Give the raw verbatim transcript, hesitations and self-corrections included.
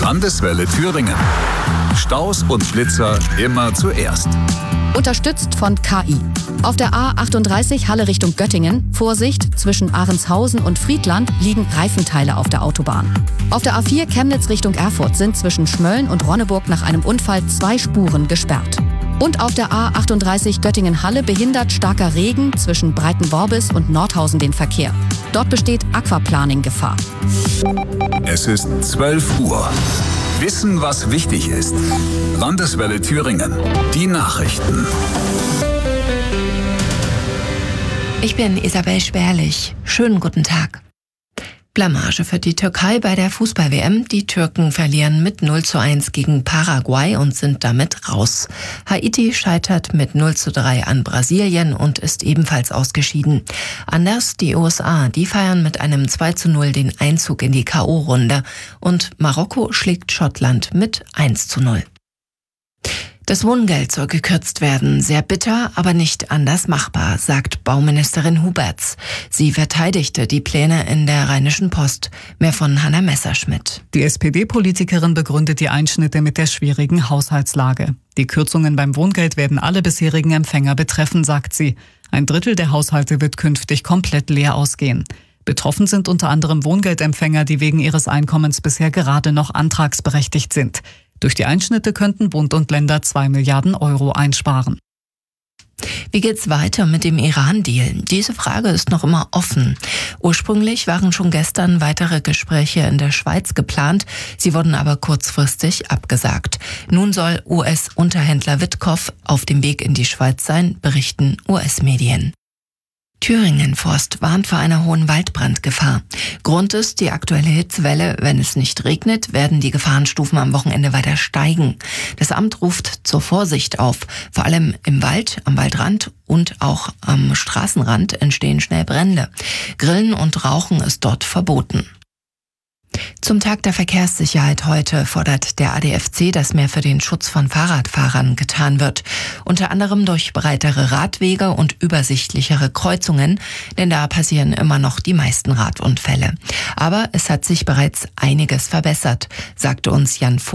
Landeswelle Thüringen. Staus und Schlitzer immer zuerst. Unterstützt von K I. Auf der A achtunddreißig Halle Richtung Göttingen, Vorsicht, zwischen Ahrenshausen und Friedland liegen Reifenteile auf der Autobahn. Auf der A vier Chemnitz Richtung Erfurt sind zwischen Schmölln und Ronneburg nach einem Unfall zwei Spuren gesperrt. Und auf der A achtunddreißig Göttingen-Halle behindert starker Regen zwischen Breitenworbis und Nordhausen den Verkehr. Dort besteht Aquaplaning-Gefahr. Es ist zwölf Uhr. Wissen, was wichtig ist. Landeswelle Thüringen. Die Nachrichten. Ich bin Isabel Spärlich. Schönen guten Tag. Blamage für die Türkei bei der Fußball-W M. Die Türken verlieren mit null zu eins gegen Paraguay und sind damit raus. Haiti scheitert mit null zu drei an Brasilien und ist ebenfalls ausgeschieden. Anders die U S A, die feiern mit einem zwei zu null den Einzug in die K O-Runde. Und Marokko schlägt Schottland mit eins zu null. Das Wohngeld soll gekürzt werden. Sehr bitter, aber nicht anders machbar, sagt Bauministerin Huberts. Sie verteidigte die Pläne in der Rheinischen Post. Mehr von Hanna Messerschmidt. Die S P D-Politikerin begründet die Einschnitte mit der schwierigen Haushaltslage. Die Kürzungen beim Wohngeld werden alle bisherigen Empfänger betreffen, sagt sie. Ein Drittel der Haushalte wird künftig komplett leer ausgehen. Betroffen sind unter anderem Wohngeldempfänger, die wegen ihres Einkommens bisher gerade noch antragsberechtigt sind. Durch die Einschnitte könnten Bund und Länder zwei Milliarden Euro einsparen. Wie geht's weiter mit dem Iran-Deal? Diese Frage ist noch immer offen. Ursprünglich waren schon gestern weitere Gespräche in der Schweiz geplant. Sie wurden aber kurzfristig abgesagt. Nun soll U S-Unterhändler Witkow auf dem Weg in die Schweiz sein, berichten U S-Medien. Thüringen Forst warnt vor einer hohen Waldbrandgefahr. Grund ist die aktuelle Hitzewelle. Wenn es nicht regnet, werden die Gefahrenstufen am Wochenende weiter steigen. Das Amt ruft zur Vorsicht auf. Vor allem im Wald, am Waldrand und auch am Straßenrand entstehen schnell Brände. Grillen und Rauchen ist dort verboten. Zum Tag der Verkehrssicherheit heute fordert der A D F C, dass mehr für den Schutz von Fahrradfahrern getan wird. Unter anderem durch breitere Radwege und übersichtlichere Kreuzungen, denn da passieren immer noch die meisten Radunfälle. Aber es hat sich bereits einiges verbessert, sagte uns Jan